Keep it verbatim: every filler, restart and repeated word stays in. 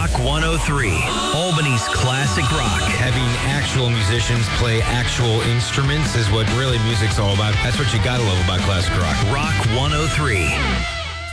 Rock one oh three, Albany's classic rock. Having actual musicians play actual instruments is what really music's all about. That's what you gotta love about classic rock. Rock one oh three.